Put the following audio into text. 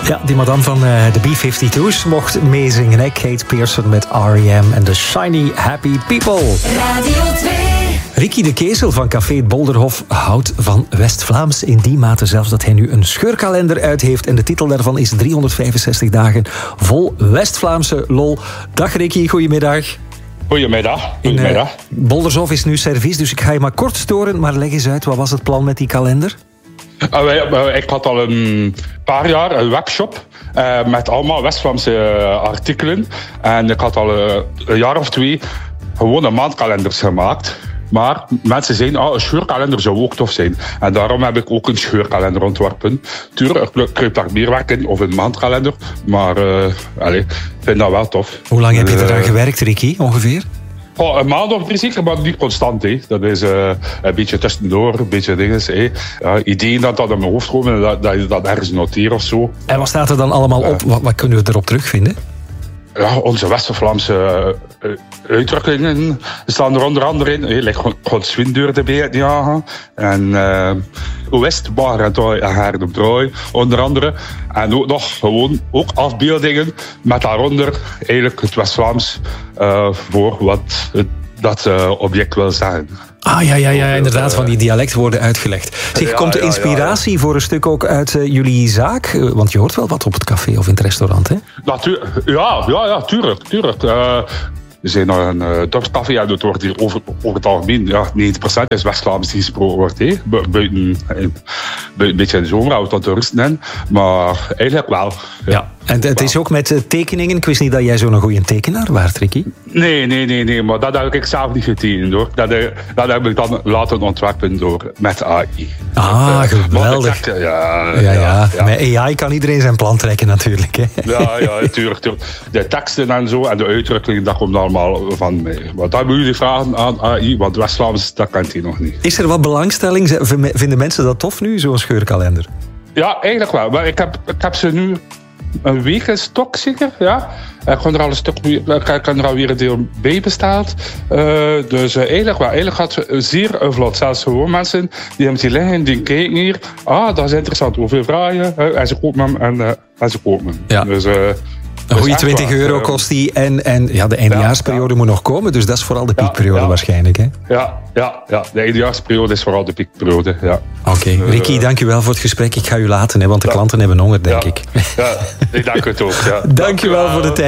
Ja, die madame van de B-52's mocht meezingen. Hè? Kate Pearson met R.E.M. en The Shiny Happy People. Radio 2. Ricky de Keesel van Café het Bolderhof houdt van West-Vlaams. In die mate zelfs dat hij nu een scheurkalender uit heeft. En de titel daarvan is 365 dagen vol West-Vlaamse lol. Dag Ricky, goedemiddag. Goedemiddag. Boldershof is nu servies, dus ik ga je maar kort storen. Maar leg eens uit, wat was het plan met die kalender? Ik had al een paar jaar een webshop met allemaal West-Vlaamse artikelen. En ik had al een jaar of 2 gewone maandkalenders gemaakt. Maar mensen zeiden, een scheurkalender zou ook tof zijn. En daarom heb ik ook een scheurkalender ontworpen. Tuurlijk, ik kruip daar meer werk in, of een maandkalender. Maar ik vind dat wel tof. Hoe lang heb je eraan gewerkt, Ricky, ongeveer? Een maand of 3 zeker, maar niet constant. Dat is een beetje tussendoor, een beetje dingen. Ideeën dat in mijn hoofd komen, dat je dat ergens noteert of zo. En wat staat er dan allemaal op? Wat kunnen we erop terugvinden? Ja, onze West-Vlaamse uitdrukkingen staan er onder andere in. God zwindeur de beet jagen. En Westbar en haar op draai, onder andere. En ook nog gewoon afbeeldingen met daaronder eigenlijk het West-Vlaams voor wat dat object wil zeggen. Ja, inderdaad, van die dialectwoorden uitgelegd. Komt de inspiratie voor een stuk ook uit jullie zaak? Want je hoort wel wat op het café of in het restaurant, hè? Tuurlijk. We zijn nog een dorpscafé en dat wordt hier over het algemeen 90% is West-Vlaams die gesproken wordt. Buiten een beetje in de zomer houdt dat toeristen in. Maar eigenlijk wel. Ja. En het is ook met tekeningen. Ik wist niet dat jij zo'n goede tekenaar waart, Ricky. Nee, maar dat heb ik zelf niet getekend hoor. Dat heb ik dan laten ontwerpen met AI. Geweldig. Ja. Met AI kan iedereen zijn plan trekken natuurlijk. Hè? Ja, tuurlijk. De teksten en zo en de uitdrukkingen, dat komt allemaal van mij. Maar dat moet je vragen aan AI, want West-Vlaams, dat kent hij nog niet. Is er wat belangstelling? Vinden mensen dat tof nu, zo'n scheurkalender? Ja, eigenlijk wel. Maar ik heb ze nu een week in stok zeker, ja. Ik kan er alweer een deel bij bestaat. Dus eigenlijk gaat het zeer vlot. Zelfs gewoon mensen die hebben die liggen, die kijken hier. Dat is interessant. Hoeveel vragen? En ze kopen hem en ze kopen hem. Ja. Dus, een goede €20 kost die. En de eindejaarsperiode moet nog komen. Dus dat is vooral de piekperiode waarschijnlijk. Hè? Ja. De eindejaarsperiode is vooral de piekperiode. Ja. Oké. Ricky, dank u wel voor het gesprek. Ik ga u laten, want de klanten hebben honger, denk ik. Ja, ik dank het ook. Ja. Dank u wel voor de tijd.